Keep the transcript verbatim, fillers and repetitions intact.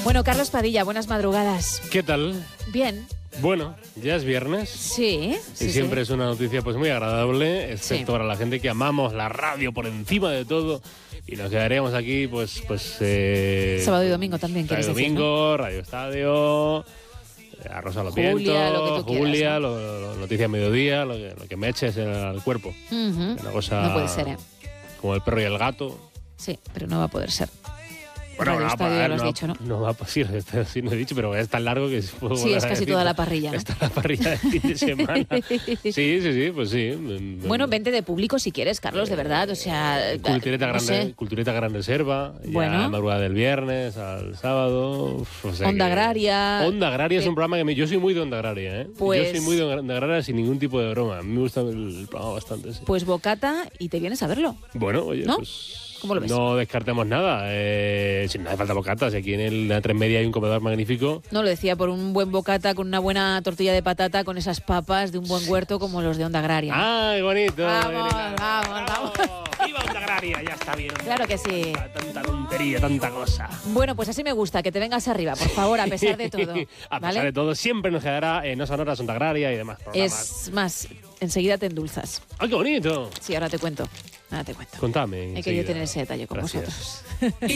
Bueno, Carlos Padilla, buenas madrugadas. ¿Qué tal? Bien. Bueno, ya es viernes. Sí, sí, y siempre sí. es una noticia pues muy agradable, excepto Sí. para la gente que amamos la radio por encima de todo y nos quedaríamos aquí pues pues eh, Sábado y domingo también, sábado quieres y decir, domingo, Radio Estadio, eh, Arroz a los Julia, vientos, lo que tú quieras, Julia, ¿no? lo, lo- Noticias Mediodía, lo que, lo que me eches al cuerpo. Ujú. Una cosa No puede ser, ¿eh? como el perro y el gato. Sí, pero no va a poder ser. Bueno, Radio no, Estadio, a ver, ya lo has no, dicho, ¿no? No va a sí, sí, no he dicho, pero es tan largo que puedo Sí, volver es a casi decir. toda la parrilla, ¿no? Está la parrilla de fin de semana. Sí, sí, sí, pues sí. Bueno, vente de público si quieres, Carlos, de verdad. O sea, Cultureta, no gran, sé. Cultureta Gran Reserva, ya Bueno. la madrugada del viernes al sábado. uf, o sea Onda que- Agraria. Onda Agraria es Eh, un programa que me, yo soy muy de Onda Agraria, ¿eh? Pues- Yo soy muy de Onda Agraria sin ningún tipo de broma. A mí me gusta el, el programa bastante, sí. Pues bocata y te vienes a verlo. Bueno, oye, ¿No? pues... ¿Cómo lo ves? No descartemos nada. Eh, si no hace falta bocatas, aquí en el la tres media hay un comedor magnífico. No, lo decía, por un buen bocata con una buena tortilla de patata, con esas papas de un buen huerto como los de Onda Agraria. ¡Ay, bonito! Vamos, Elena. vamos, vamos. ¡Viva Onda Agraria! Ya está bien. Claro que sí. Tanta tontería, tanta cosa. Bueno, pues así me gusta, que te vengas arriba, por favor, a pesar de todo. A pesar ¿vale? de todo, siempre nos quedará en No Sonoras, Onda Agraria y demás programas. Es más, enseguida te endulzas. ¡Ay, qué bonito! Sí, ahora te cuento. Ahora te cuento. Contame. He querido enseguida. tener ese detalle con Gracias. vosotros.